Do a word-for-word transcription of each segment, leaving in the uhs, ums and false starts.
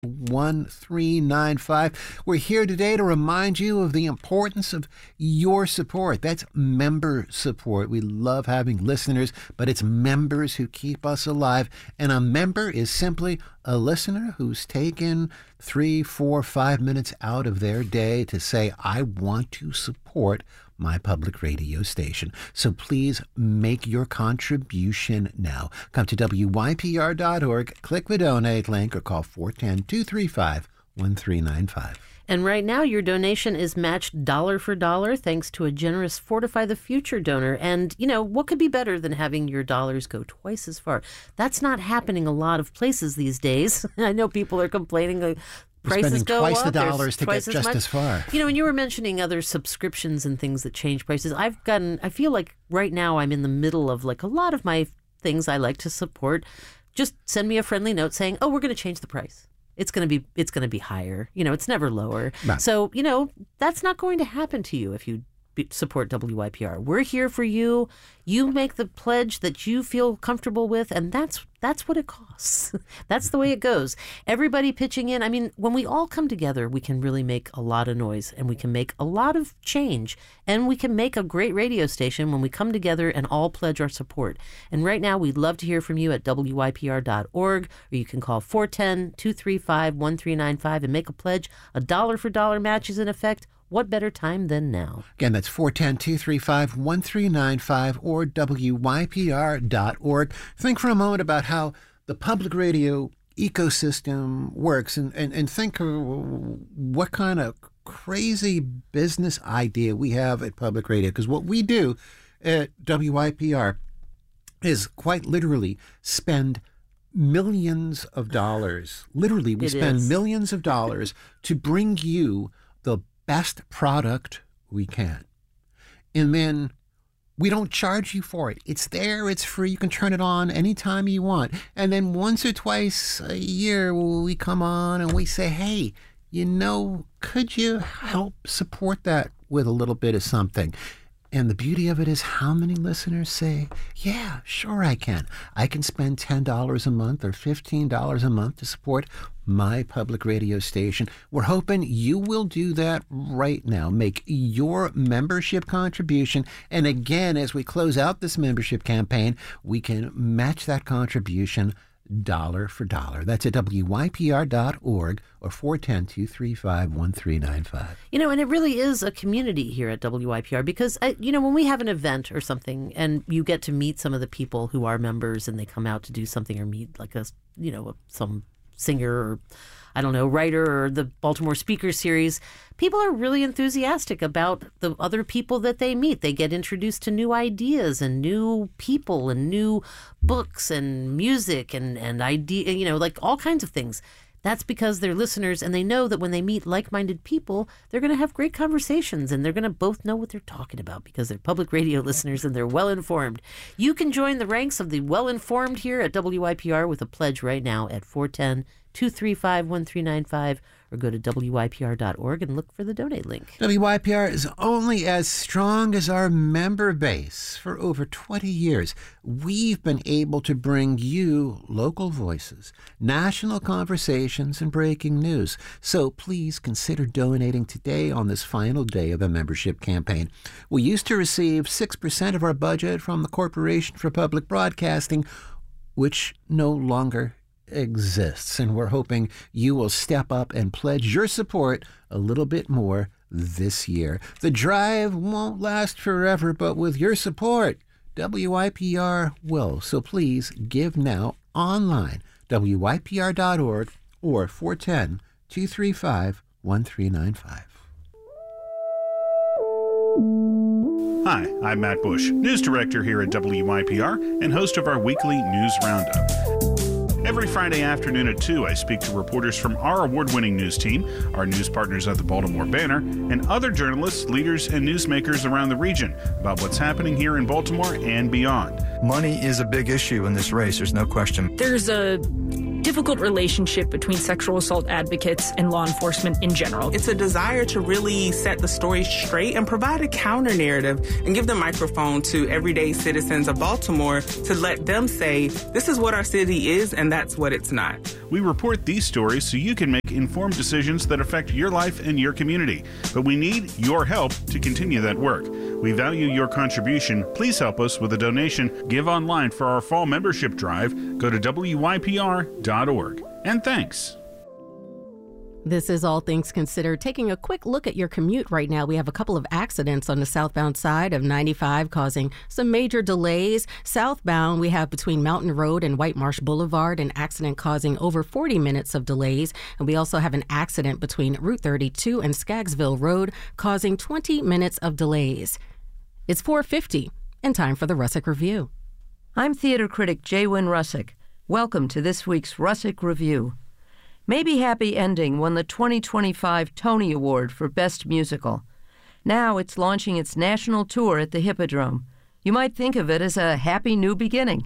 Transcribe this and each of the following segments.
one three nine five. We're here today to remind you of the importance of your support. That's member support. We love having listeners, but it's members who keep us alive. And a member is simply a listener who's taken three, four, five minutes out of their day to say, I want to support my public radio station. So please make your contribution now. Come to W Y P R dot org, click the donate link, or call four one zero, two three five, one three nine five. And right now, your donation is matched dollar for dollar thanks to a generous Fortify the Future donor. And, you know, what could be better than having your dollars go twice as far? That's not happening a lot of places these days. I know people are complaining. Uh, Prices spending go twice up. the dollars to get as just much. as far. You know, and you were mentioning other subscriptions and things that change prices. I've gotten, I feel like right now I'm in the middle of like a lot of my things I like to support. Just send me a friendly note saying, oh, we're going to change the price. It's going to be, it's going to be higher. You know, it's never lower. No. So, you know, that's not going to happen to you if you support W Y P R. We're here for you. You make the pledge that you feel comfortable with, and that's that's what it costs. That's the way it goes. Everybody pitching in. I mean, when we all come together, we can really make a lot of noise, and we can make a lot of change, and we can make a great radio station when we come together and all pledge our support. And right now, we'd love to hear from you at W Y P R dot org, or you can call four one zero, two three five, one three nine five and make a pledge. A dollar for dollar match is in effect. What better time than now? Again, that's four one zero, two three five, one three nine five or W Y P R dot org. Think for a moment about how the public radio ecosystem works and, and, and think of what kind of crazy business idea we have at public radio. Because what we do at W Y P R is quite literally spend millions of dollars. Literally, we it spend is. millions of dollars to bring you the best product we can. And then we don't charge you for it. It's there. It's free. You can turn it on anytime you want. And then once or twice a year, we come on and we say, hey, you know, could you help support that with a little bit of something? And the beauty of it is how many listeners say, yeah, sure I can. I can spend ten dollars a month or fifteen dollars a month to support my public radio station. We're hoping you will do that right now. Make your membership contribution. And again, as we close out this membership campaign, we can match that contribution dollar for dollar. That's at W Y P R dot org or four one zero, two three five, one three nine five. You know, and it really is a community here at W Y P R because, I, you know, when we have an event or something and you get to meet some of the people who are members and they come out to do something or meet like a, you know, some singer or, I don't know, writer or the Baltimore Speaker Series, people are really enthusiastic about the other people that they meet. They get introduced to new ideas and new people and new books and music and, and idea, you know, like all kinds of things. That's because they're listeners and they know that when they meet like-minded people, they're going to have great conversations and they're going to both know what they're talking about because they're public radio listeners and they're well-informed. You can join the ranks of the well-informed here at W Y P R with a pledge right now at four one zero, two three five, one three nine five or go to W Y P R dot org and look for the donate link. W Y P R is only as strong as our member base. For over twenty years, we've been able to bring you local voices, national conversations, and breaking news. So please consider donating today on this final day of the membership campaign. We used to receive six percent of our budget from the Corporation for Public Broadcasting, which no longer exists, and we're hoping you will step up and pledge your support a little bit more this year. The drive won't last forever, but with your support, W Y P R will. So please give now online, W Y P R dot org or four one zero, two three five, one three nine five. Hi, I'm Matt Bush, news director here at W Y P R and host of our weekly news roundup. Every Friday afternoon at two, I speak to reporters from our award-winning news team, our news partners at the Baltimore Banner, and other journalists, leaders, and newsmakers around the region about what's happening here in Baltimore and beyond. Money is a big issue in this race, there's no question. There's a difficult relationship between sexual assault advocates and law enforcement in general. It's a desire to really set the story straight and provide a counter narrative and give the microphone to everyday citizens of Baltimore to let them say, this is what our city is and that's what it's not. We report these stories so you can make informed decisions that affect your life and your community. But we need your help to continue that work. We value your contribution. Please help us with a donation. Give online for our fall membership drive. Go to W Y P R dot org. And thanks. This is All Things Considered. Taking a quick look at your commute right now, we have a couple of accidents on the southbound side of ninety-five causing some major delays. Southbound, we have between Mountain Road and White Marsh Boulevard an accident causing over forty minutes of delays. And we also have an accident between Route thirty-two and Skaggsville Road causing twenty minutes of delays. It's four fifty and time for the Russick Review. I'm theater critic Jaywin Russick. Welcome to this week's Russick Review. Maybe Happy Ending won the twenty twenty-five Tony Award for Best Musical. Now it's launching its national tour at the Hippodrome. You might think of it as a happy new beginning.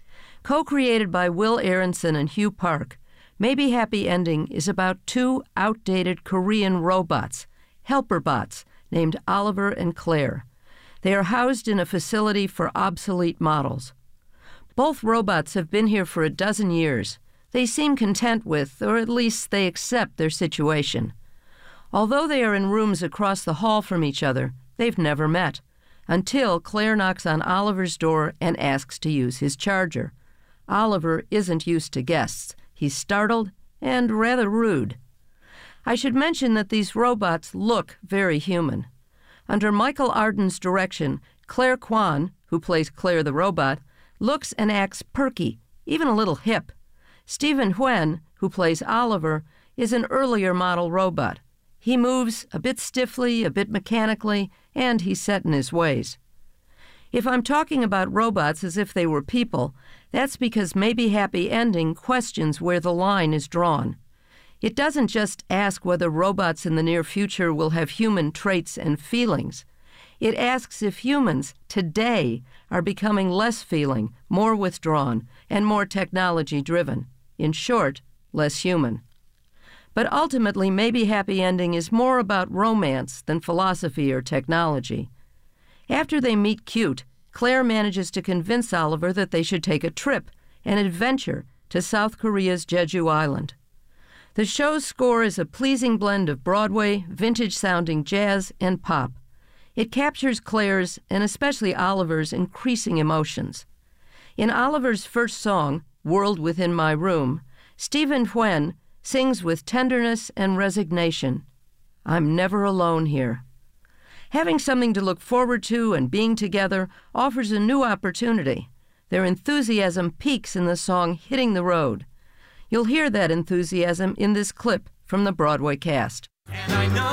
Co-created by Will Aronson and Hugh Park, Maybe Happy Ending is about two outdated Korean robots, helper bots, named Oliver and Claire. They are housed in a facility for obsolete models. Both robots have been here for a dozen years. They seem content with, or at least they accept, their situation. Although they are in rooms across the hall from each other, they've never met, until Claire knocks on Oliver's door and asks to use his charger. Oliver isn't used to guests. He's startled and rather rude. I should mention that these robots look very human. Under Michael Arden's direction, Claire Kwan, who plays Claire the robot, looks and acts perky, even a little hip. Stephen Huen, who plays Oliver, is an earlier model robot. He moves a bit stiffly, a bit mechanically, and he's set in his ways. If I'm talking about robots as if they were people, that's because Maybe Happy Ending questions where the line is drawn. It doesn't just ask whether robots in the near future will have human traits and feelings. It asks if humans today are becoming less feeling, more withdrawn, and more technology-driven. In short, less human. But ultimately, Maybe Happy Ending is more about romance than philosophy or technology. After they meet cute, Claire manages to convince Oliver that they should take a trip, an adventure, to South Korea's Jeju Island. The show's score is a pleasing blend of Broadway, vintage-sounding jazz, and pop. It captures Claire's, and especially Oliver's, increasing emotions. In Oliver's first song, World Within My Room, Stephen Huen sings with tenderness and resignation, I'm never alone here. Having something to look forward to and being together offers a new opportunity. Their enthusiasm peaks in the song Hitting the Road. You'll hear that enthusiasm in this clip from the Broadway cast. And I know